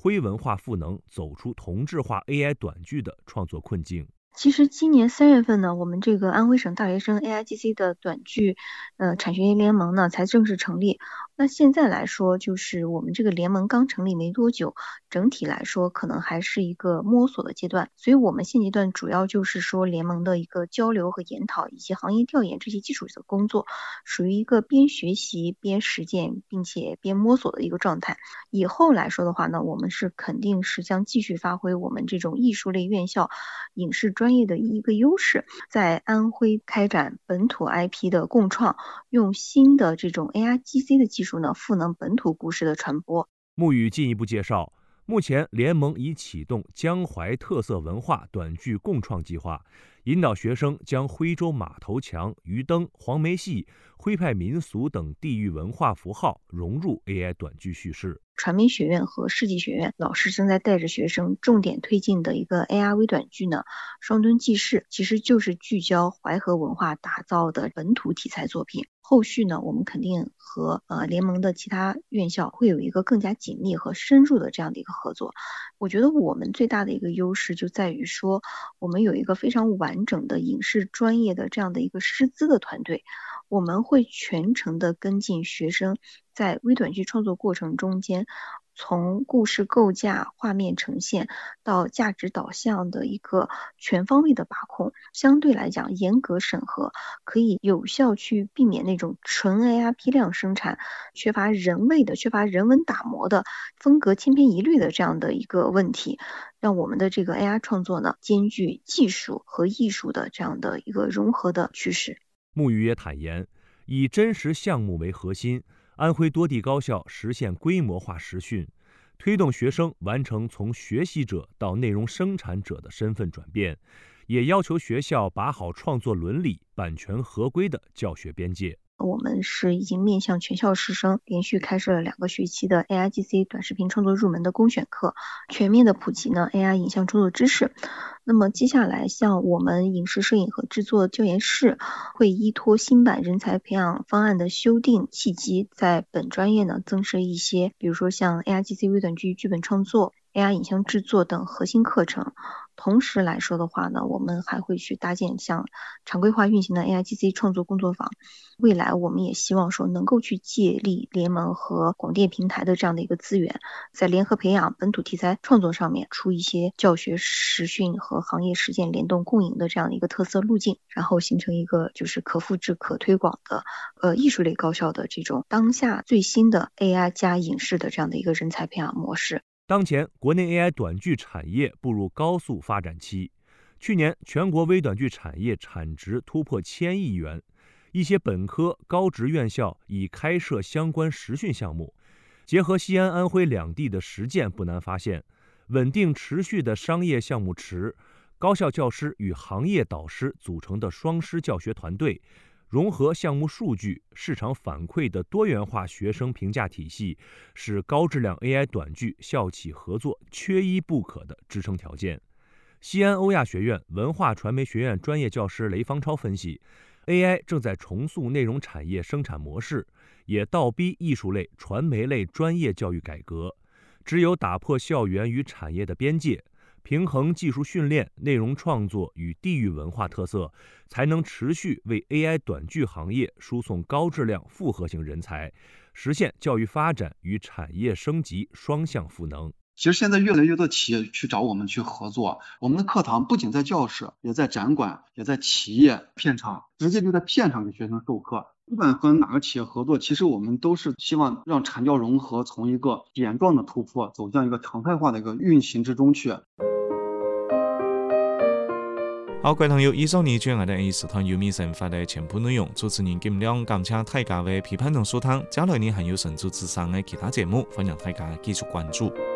灰文化赋能走出同质化 AI 短剧的创作困境。 其实今年3月份呢，我们这个安徽省大学生 AIGC 的短剧产学研联盟呢才正式成立。那现在来说，就是我们这个联盟刚成立没多久，整体来说可能还是一个摸索的阶段，所以我们现阶段主要就是说联盟的一个交流和研讨以及行业调研这些基础的工作，属于一个边学习边实践并且边摸索的一个状态。以后来说的话呢，我们是肯定是将继续发挥我们这种艺术类院校影视专业的一个优势，在安徽开展本土 IP 的共创，用新的这种 AIGC 的技术呢，赋能本土故事的传播。 穆宇进一步介绍，目前联盟已启动江淮特色文化短剧共创计划，引导学生将徽州马头墙、鱼灯、黄梅戏、徽派民俗等地域文化符号融入 AI 短剧叙事。 传媒学院和世纪学院老师正在带着学生重点推进的一个 AI 微短剧呢，双墩记事，其实就是聚焦淮河文化打造的本土题材作品。后续呢，我们肯定和联盟的其他院校会有一个更加紧密和深入的这样的一个合作。我觉得我们最大的一个优势就在于说，我们有一个非常完整的影视专业的这样的一个师资的团队，我们会全程的跟进学生在微短剧创作过程中间，从故事构架、画面呈现到价值导向的一个全方位的把控，相对来讲严格审核，可以有效去避免那种纯 AI 批量生产、缺乏人味的、缺乏人文打磨的、风格千篇一律的这样的一个问题，让我们的这个 AI 创作呢，兼具技术和艺术的这样的一个融合的趋势。 穆宇也坦言，以真实项目为核心，安徽多地高校实现规模化实训，推动学生完成从学习者到内容生产者的身份转变，也要求学校把好创作伦理、版权合规的教学边界。 我们是已经面向全校师生连续开设了2个学期的 AIGC 短视频创作入门的公选课，全面的普及呢 AI 影像创作知识。那么接下来像我们影视摄影和制作教研室会依托新版人才培养方案的修订契机，在本专业呢增设一些，比如说像 AIGC 微短剧剧本创作、AI 影像制作等核心课程。同时来说的话呢，我们还会去搭建像常规化运行的 AIGC 创作工作坊。未来我们也希望说能够去借力联盟和广电平台的这样的一个资源，在联合培养本土题材创作上面出一些教学实训和行业实践联动共赢的这样的一个特色路径，然后形成一个就是可复制可推广的艺术类高校的这种当下最新的 AI 加影视的这样的一个人才培养模式。 当前国内 AI 短剧产业步入高速发展期，去年全国微短剧产业产值突破1000亿元，一些本科、高职院校已开设相关实训项目。结合西安、安徽两地的实践，不难发现，稳定持续的商业项目池、高校教师与行业导师组成的双师教学团队，融合项目数据、市场反馈的多元化学生评价体系，是高质量 AI 短剧校企合作缺一不可的支撑条件。西安欧亚学院文化传媒学院专业教师雷方超分析， AI 正在重塑内容产业生产模式，也倒逼艺术类、传媒类专业教育改革。只有打破校园与产业的边界，平衡技术训练、内容创作与地域文化特色，才能持续为 AI 短剧行业输送高质量复合型人才，实现教育发展与产业升级双向赋能。 其实现在越来越多企业去找我们去合作，我们的课堂不仅在教室，也在展馆，也在企业片场，直接就在片场给学生授课。不管和哪个企业合作，其实我们都是希望让产教融合从一个点状的突破走向一个常态化的一个运行之中去。 好，各位朋友，以上呢就是我哋A视台有米神法的全部内容。主持人金亮感谢大家嘅批判同收聽。接下來呢還有神主之上嘅其他節目，歡迎大家繼續關注。